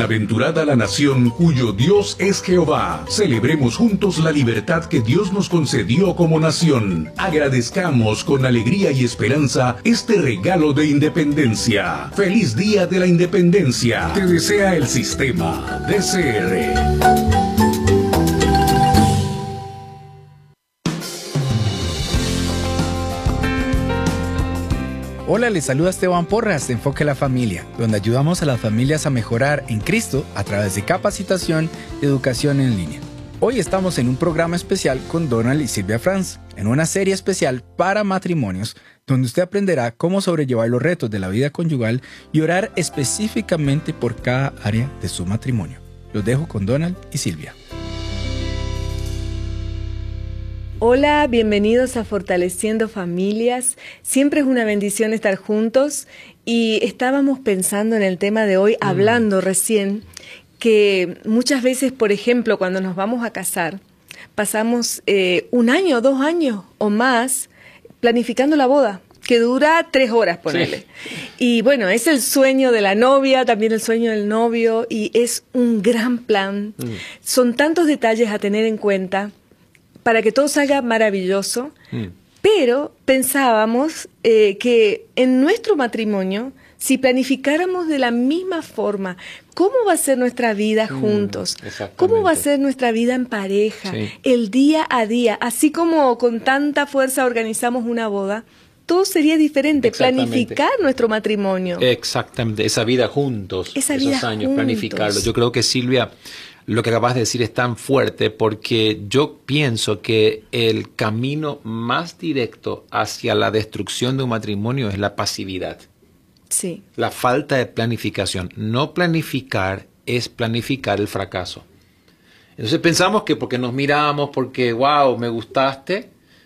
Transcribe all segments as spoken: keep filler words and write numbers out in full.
Bienaventurada la nación cuyo Dios es Jehová. Celebremos juntos la libertad que Dios nos concedió como nación. Agradezcamos con alegría y esperanza este regalo de independencia. ¡Feliz Día de la Independencia! Te desea el sistema D C R. Hola, les saluda Esteban Porras de Enfoque a la Familia, donde ayudamos a las familias a mejorar en Cristo a través de capacitación y educación en línea. Hoy estamos en un programa especial con Donald y Silvia Franz, en una serie especial para matrimonios, donde usted aprenderá cómo sobrellevar los retos de la vida conyugal y orar específicamente por cada área de su matrimonio. Los dejo con Donald y Silvia. Hola, bienvenidos a Fortaleciendo Familias. Siempre es una bendición estar juntos y estábamos pensando en el tema de hoy, hablando mm. recién, que muchas veces, por ejemplo, cuando nos vamos a casar, pasamos eh, un año, dos años o más planificando la boda, que dura tres horas, ponele. Sí. Y bueno, es el sueño de la novia, también el sueño del novio, y es un gran plan. Mm. Son tantos detalles a tener en cuenta para que todo salga maravilloso, mm. pero pensábamos eh, que en nuestro matrimonio, si planificáramos de la misma forma, ¿cómo va a ser nuestra vida juntos? Mm, ¿Cómo va a ser nuestra vida en pareja? Sí. El día a día, así como con tanta fuerza organizamos una boda, todo sería diferente, planificar nuestro matrimonio. Exactamente, esa vida juntos, esa esos vida años, juntos. planificarlo. Yo creo que Silvia, lo que acabas de decir es tan fuerte porque yo pienso que el camino más directo hacia la destrucción de un matrimonio es la pasividad. Sí. La falta de planificación. No planificar es planificar el fracaso. Entonces pensamos que porque nos miramos, porque wow, me gustaste,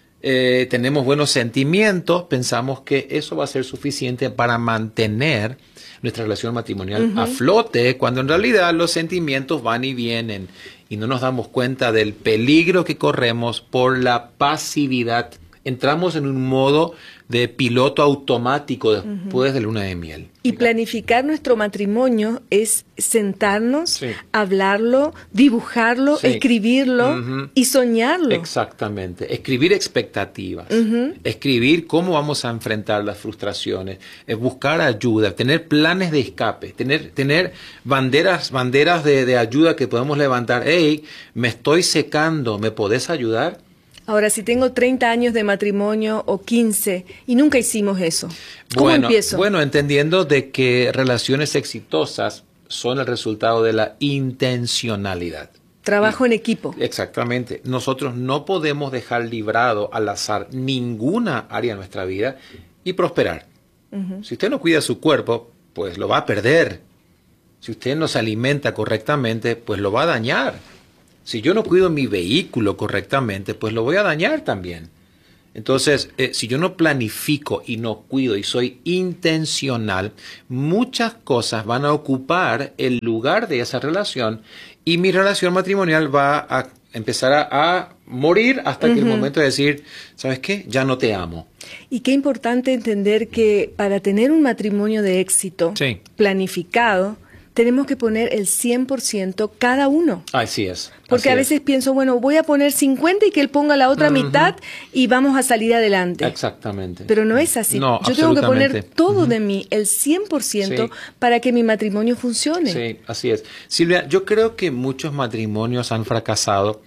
eh, tenemos buenos sentimientos, pensamos que eso va a ser suficiente para mantener nuestra relación matrimonial uh-huh. a flote, cuando en realidad los sentimientos van y vienen y no nos damos cuenta del peligro que corremos por la pasividad. Entramos en un modo de piloto automático después uh-huh. de luna de miel. Y planificar nuestro matrimonio es sentarnos, sí. hablarlo, dibujarlo, sí. escribirlo uh-huh. y soñarlo. Exactamente. Escribir expectativas. Uh-huh. Escribir cómo vamos a enfrentar las frustraciones. Es buscar ayuda, tener planes de escape, tener, tener banderas, banderas de, de ayuda que podemos levantar. Hey, me estoy secando, ¿me podés ayudar? Ahora, si tengo treinta años de matrimonio o quince y nunca hicimos eso, ¿cómo bueno, empiezo? Bueno, entendiendo de que relaciones exitosas son el resultado de la intencionalidad. Trabajo y, en equipo. Exactamente. Nosotros no podemos dejar librado al azar ninguna área de nuestra vida y prosperar. Uh-huh. Si usted no cuida su cuerpo, pues lo va a perder. Si usted no se alimenta correctamente, pues lo va a dañar. Si yo no cuido mi vehículo correctamente, pues lo voy a dañar también. Entonces, eh, si yo no planifico y no cuido y soy intencional, muchas cosas van a ocupar el lugar de esa relación y mi relación matrimonial va a empezar a, a morir hasta uh-huh. que el momento de decir, ¿sabes qué? Ya no te amo. Y qué importante entender que para tener un matrimonio de éxito, sí. planificado, tenemos que poner el cien por ciento cada uno. Así es. Porque así a veces es. pienso, bueno, voy a poner cincuenta y que él ponga la otra uh-huh. mitad y vamos a salir adelante. Exactamente. Pero no es así. No, yo tengo que poner todo uh-huh. de mí, el cien por ciento, sí. para que mi matrimonio funcione. Sí, así es. Silvia, yo creo que muchos matrimonios han fracasado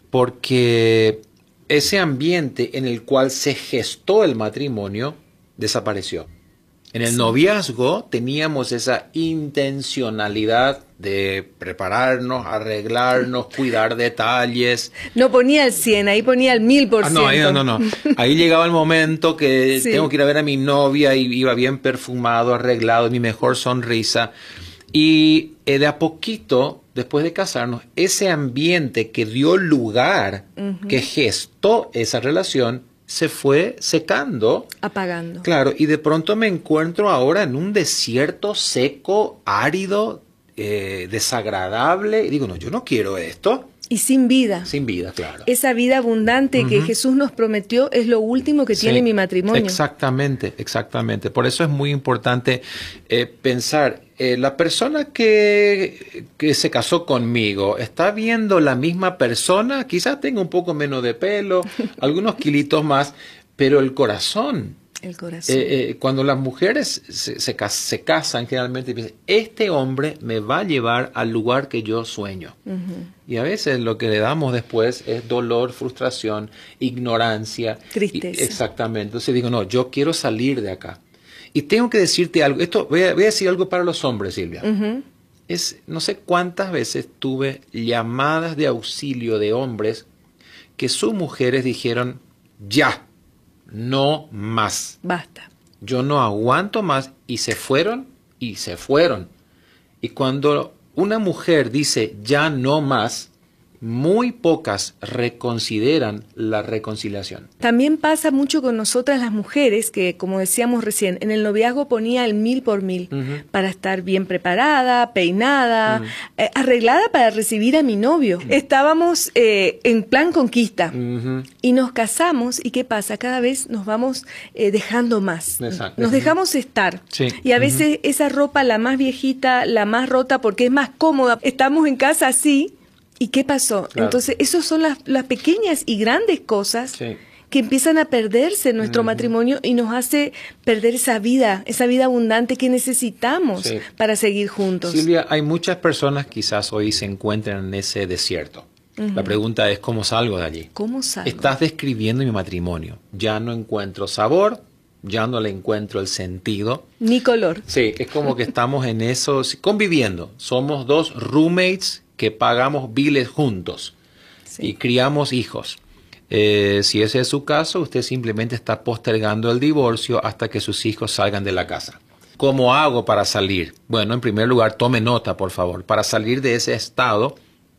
porque ese ambiente en el cual se gestó el matrimonio desapareció. En el sí. noviazgo teníamos esa intencionalidad de prepararnos, arreglarnos, cuidar detalles. No ponía el cien, ahí ponía el mil por ciento. Ah, no, ahí, no, no, no. Ahí llegaba el momento que sí. tengo que ir a ver a mi novia y iba bien perfumado, arreglado, mi mejor sonrisa. Y eh, de a poquito, después de casarnos, ese ambiente que dio lugar, uh-huh. que gestó esa relación, se fue secando. Apagando. Claro, y de pronto me encuentro ahora en un desierto seco, árido, eh, desagradable. Y digo, no, yo no quiero esto. Y sin vida. Sin vida, claro. Esa vida abundante uh-huh. que Jesús nos prometió es lo último que sí, tiene mi matrimonio. Exactamente, exactamente. Por eso es muy importante eh, pensar, eh, la persona que, que se casó conmigo, ¿está viendo la misma persona? Quizás tenga un poco menos de pelo, algunos kilitos más, pero el corazón... El corazón. Eh, eh, cuando las mujeres se, se, se casan, generalmente dicen, este hombre me va a llevar al lugar que yo sueño. Uh-huh. Y a veces lo que le damos después es dolor, frustración, ignorancia. Tristeza. Y, exactamente. Entonces digo, no, yo quiero salir de acá. Y tengo que decirte algo. Esto voy a, voy a decir algo para los hombres, Silvia. Uh-huh. Es, no sé cuántas veces tuve llamadas de auxilio de hombres que sus mujeres dijeron, ya. No más. Basta. Yo no aguanto más. Y se fueron y se fueron. Y cuando una mujer dice ya no más, muy pocas reconsideran la reconciliación. También pasa mucho con nosotras las mujeres que, como decíamos recién, en el noviazgo ponía el mil por mil uh-huh. para estar bien preparada, peinada, uh-huh. eh, arreglada para recibir a mi novio. Uh-huh. Estábamos eh, en plan conquista uh-huh. y nos casamos y ¿qué pasa? Cada vez nos vamos eh, dejando más. Exacto. Nos dejamos estar. Sí. Y a veces uh-huh. esa ropa, la más viejita, la más rota porque es más cómoda, estamos en casa así. ¿Y qué pasó? Claro. Entonces, esas son las, las pequeñas y grandes cosas sí. que empiezan a perderse en nuestro uh-huh. matrimonio y nos hace perder esa vida, esa vida abundante que necesitamos sí. para seguir juntos. Silvia, hay muchas personas quizás hoy se encuentran en ese desierto. Uh-huh. La pregunta es, ¿cómo salgo de allí? ¿Cómo salgo? Estás describiendo mi matrimonio. Ya no encuentro sabor, ya no le encuentro el sentido. Ni color. Sí, es como que estamos en eso, conviviendo. Somos dos roommates que pagamos biles juntos sí. y criamos hijos. Eh, si ese es su caso, usted simplemente está postergando el divorcio hasta que sus hijos salgan de la casa. ¿Cómo hago para salir? Bueno, en primer lugar, tome nota, por favor. Para salir de ese estado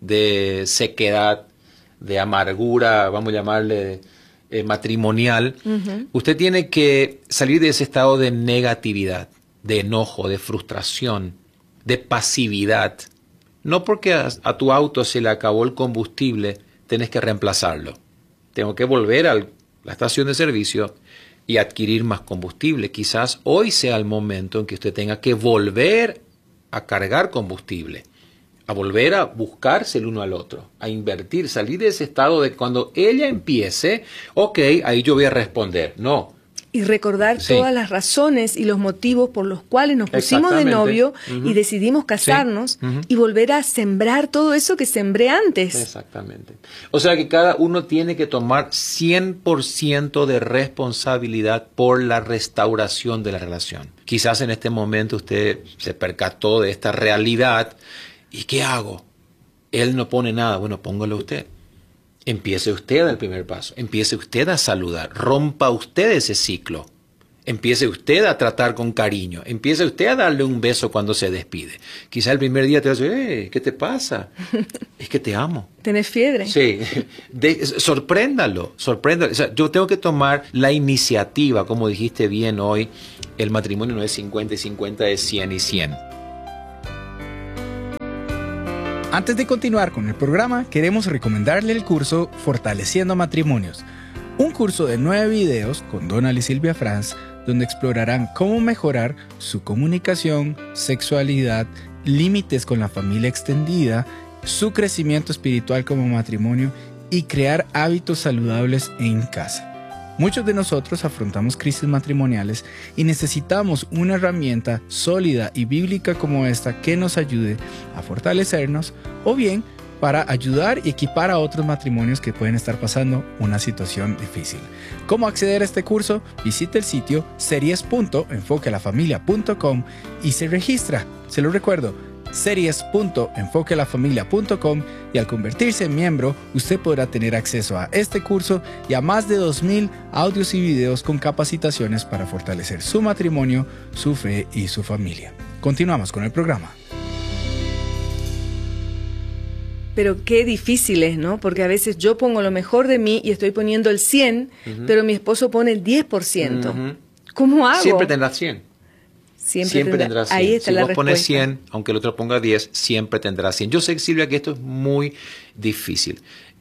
de sequedad, de amargura, vamos a llamarle eh, matrimonial, uh-huh. usted tiene que salir de ese estado de negatividad, de enojo, de frustración, de pasividad. No porque a, a tu auto se le acabó el combustible, tenés que reemplazarlo. Tengo que volver a la estación de servicio y adquirir más combustible. Quizás hoy sea el momento en que usted tenga que volver a cargar combustible, a volver a buscarse el uno al otro, a invertir, salir de ese estado de cuando ella empiece, ok, ahí yo voy a responder. No. Y recordar sí. todas las razones y los motivos por los cuales nos pusimos de novio uh-huh. y decidimos casarnos sí. uh-huh. y volver a sembrar todo eso que sembré antes. Exactamente. O sea que cada uno tiene que tomar cien por ciento de responsabilidad por la restauración de la relación. Quizás en este momento usted se percató de esta realidad. ¿Y qué hago? Él no pone nada. Bueno, póngalo usted. Empiece usted el primer paso, empiece usted a saludar, rompa usted ese ciclo, empiece usted a tratar con cariño, empiece usted a darle un beso cuando se despide. Quizá el primer día te va a decir, eh, ¿qué te pasa? Es que te amo. ¿Tenés fiebre? Sí, de, sorpréndalo, sorpréndalo. O sea, yo tengo que tomar la iniciativa, como dijiste bien hoy, el matrimonio no es cincuenta y cincuenta, es cien y cien. Antes de continuar con el programa, queremos recomendarle el curso Fortaleciendo Matrimonios, un curso de nueve videos con Donald y Silvia Franz, donde explorarán cómo mejorar su comunicación, sexualidad, límites con la familia extendida, su crecimiento espiritual como matrimonio y crear hábitos saludables en casa. Muchos de nosotros afrontamos crisis matrimoniales y necesitamos una herramienta sólida y bíblica como esta que nos ayude a fortalecernos o bien para ayudar y equipar a otros matrimonios que pueden estar pasando una situación difícil. ¿Cómo acceder a este curso? Visite el sitio series punto enfoque a la familia punto com y se registra. Se lo recuerdo, series punto enfoque a la familia punto com, y al convertirse en miembro, usted podrá tener acceso a este curso y a más de dos mil audios y videos con capacitaciones para fortalecer su matrimonio, su fe y su familia. Continuamos con el programa. Pero qué difícil es, ¿no? Porque a veces yo pongo lo mejor de mí y estoy poniendo el cien, uh-huh. pero mi esposo pone el diez por ciento. Uh-huh. ¿Cómo hago? Siempre tendrás cien. Siempre, siempre tendrá, tendrás cien. Ahí está si la vos respuesta. pones cien, aunque el otro ponga diez, siempre tendrás cien. Yo sé, Silvia, que esto es muy difícil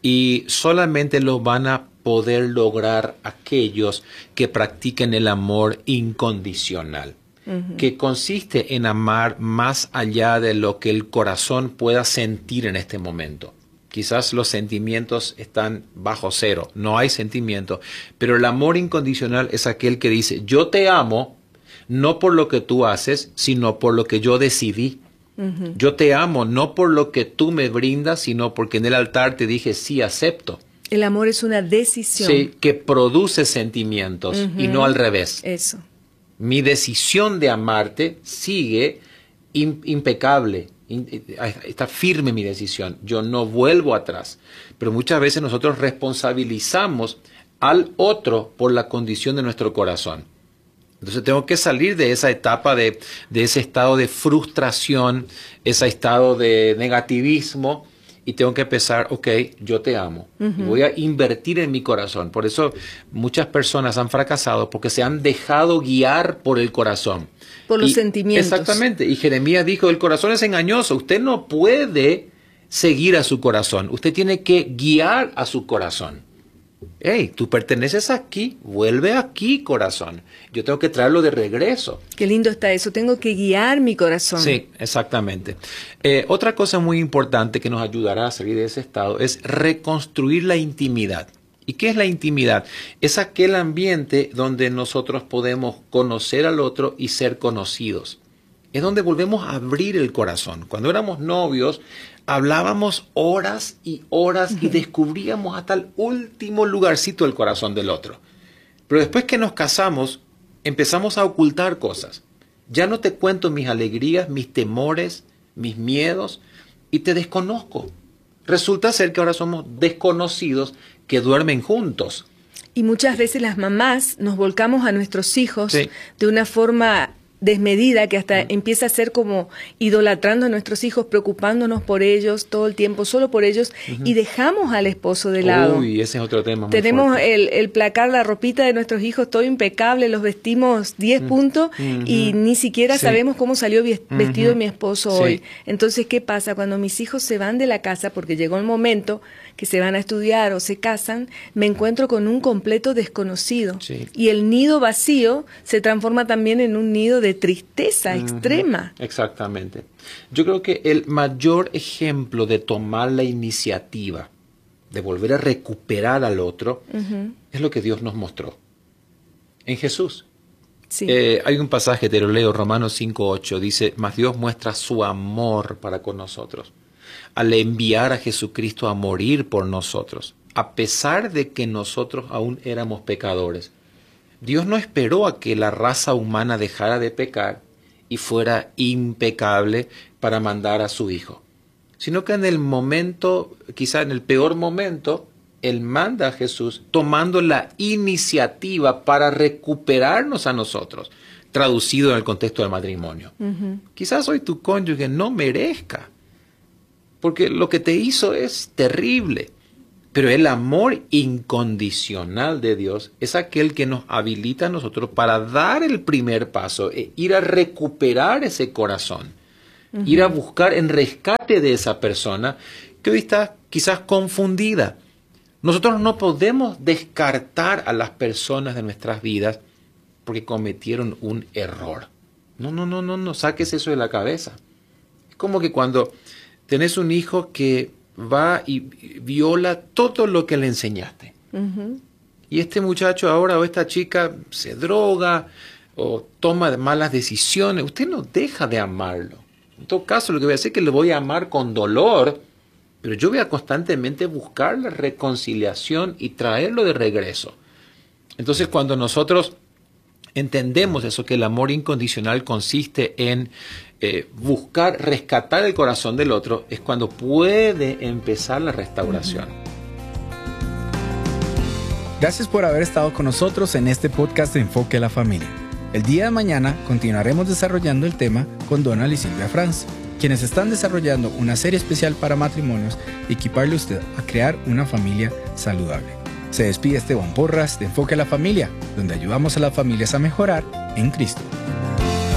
y solamente lo van a poder lograr aquellos que practiquen el amor incondicional, uh-huh. que consiste en amar más allá de lo que el corazón pueda sentir en este momento. Quizás los sentimientos están bajo cero, no hay sentimiento, pero el amor incondicional es aquel que dice, yo te amo, no por lo que tú haces, sino por lo que yo decidí. Uh-huh. Yo te amo, no por lo que tú me brindas, sino porque en el altar te dije, sí, acepto. El amor es una decisión. Sí, que produce sentimientos uh-huh. y no al revés. Eso. Mi decisión de amarte sigue in- impecable. Está firme mi decisión, yo no vuelvo atrás, pero muchas veces nosotros responsabilizamos al otro por la condición de nuestro corazón. Entonces tengo que salir de esa etapa, de, de ese estado de frustración, ese estado de negativismo y tengo que empezar, ok, yo te amo, uh-huh. y voy a invertir en mi corazón. Por eso muchas personas han fracasado porque se han dejado guiar por el corazón. Por los y, sentimientos. Exactamente. Y Jeremías dijo, el corazón es engañoso. Usted no puede seguir a su corazón. Usted tiene que guiar a su corazón. Hey, tú perteneces aquí, vuelve aquí, corazón. Yo tengo que traerlo de regreso. Qué lindo está eso. Tengo que guiar mi corazón. Sí, exactamente. Eh, otra cosa muy importante que nos ayudará a salir de ese estado es reconstruir la intimidad. ¿Y qué es la intimidad? Es aquel ambiente donde nosotros podemos conocer al otro y ser conocidos. Es donde volvemos a abrir el corazón. Cuando éramos novios, hablábamos horas y horas y descubríamos hasta el último lugarcito del corazón del otro. Pero después que nos casamos, empezamos a ocultar cosas. Ya no te cuento mis alegrías, mis temores, mis miedos y te desconozco. Resulta ser que ahora somos desconocidos que duermen juntos. Y muchas veces las mamás nos volcamos a nuestros hijos sí. de una forma desmedida que hasta uh-huh. empieza a ser como idolatrando a nuestros hijos, preocupándonos por ellos todo el tiempo, solo por ellos, uh-huh. y dejamos al esposo de lado. Uy, ese es otro tema muy Tenemos fuerte. el, el placar, la ropita de nuestros hijos, todo impecable, los vestimos diez uh-huh. puntos uh-huh. y ni siquiera sí. sabemos cómo salió vestido uh-huh. mi esposo sí. hoy. Entonces, ¿qué pasa? Cuando mis hijos se van de la casa, porque llegó el momento que se van a estudiar o se casan, me encuentro con un completo desconocido. Sí. Y el nido vacío se transforma también en un nido de tristeza uh-huh. extrema. Exactamente. Yo creo que el mayor ejemplo de tomar la iniciativa, de volver a recuperar al otro, uh-huh. es lo que Dios nos mostró en Jesús. Sí. Eh, hay un pasaje, te lo leo, Romanos cinco ocho, dice, mas Dios muestra su amor para con nosotros, al enviar a Jesucristo a morir por nosotros, a pesar de que nosotros aún éramos pecadores. Dios no esperó a que la raza humana dejara de pecar y fuera impecable para mandar a su Hijo, sino que en el momento, quizá en el peor momento, Él manda a Jesús tomando la iniciativa para recuperarnos a nosotros, traducido en el contexto del matrimonio. Uh-huh. Quizás hoy tu cónyuge no merezca, porque lo que te hizo es terrible. Pero el amor incondicional de Dios es aquel que nos habilita a nosotros para dar el primer paso, e ir a recuperar ese corazón, uh-huh. ir a buscar en rescate de esa persona que hoy está quizás confundida. Nosotros no podemos descartar a las personas de nuestras vidas porque cometieron un error. No, no, no, no, no, saques eso de la cabeza. Es como que cuando tenés un hijo que va y viola todo lo que le enseñaste. Uh-huh. Y este muchacho ahora o esta chica se droga o toma malas decisiones. Usted no deja de amarlo. En todo caso, lo que voy a hacer es que le voy a amar con dolor, pero yo voy a constantemente buscar la reconciliación y traerlo de regreso. Entonces, cuando nosotros entendemos eso, que el amor incondicional consiste en eh, buscar rescatar el corazón del otro, es cuando puede empezar la restauración. Gracias por haber estado con nosotros en este podcast de Enfoque a la Familia. El día de mañana continuaremos desarrollando el tema con Donald y Silvia Franz, quienes están desarrollando una serie especial para matrimonios y equiparle a usted a crear una familia saludable. Se despide Esteban Porras de Enfoque a la Familia, donde ayudamos a las familias a mejorar en Cristo.